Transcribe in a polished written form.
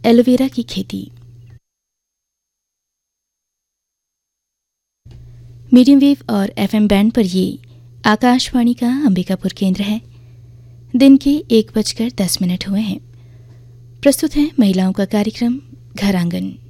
Aloe vera की खेती। Medium wave और एफएम बैंड पर ये आकाशवाणी का अंबिकापुर केंद्र है। दिन के 1:10 हुए हैं। प्रस्तुत है महिलाओं का कार्यक्रम घर आंगन।